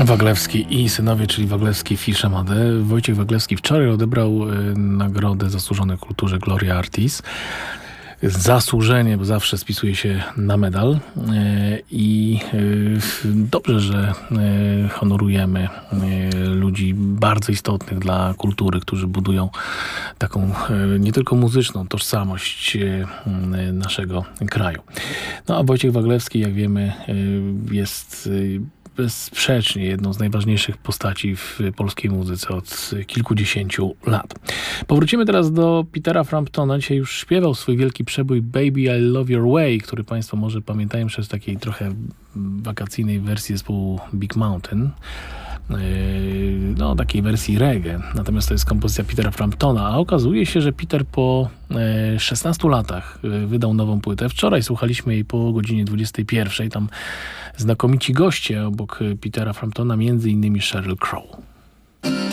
Waglewski i synowie, czyli Waglewski, Fisz, Amade. Wojciech Waglewski wczoraj odebrał nagrodę zasłużonej kulturze Gloria Artis. Zasłużenie, bo zawsze spisuje się na medal. I dobrze, że honorujemy ludzi bardzo istotnych dla kultury, którzy budują taką nie tylko muzyczną tożsamość naszego kraju. No a Wojciech Waglewski, jak wiemy, jest bezsprzecznie jedną z najważniejszych postaci w polskiej muzyce od kilkudziesięciu lat. Powrócimy teraz do Petera Framptona. Dzisiaj już śpiewał swój wielki przebój Baby I Love Your Way, który Państwo może pamiętają przez takiej trochę wakacyjnej wersji zespołu Big Mountain. No, takiej wersji reggae. Natomiast to jest kompozycja Petera Framptona, a okazuje się, że Peter po 16 latach wydał nową płytę. Wczoraj słuchaliśmy jej po godzinie 21. Tam znakomici goście obok Petera Framptona, między innymi Sheryl Crow.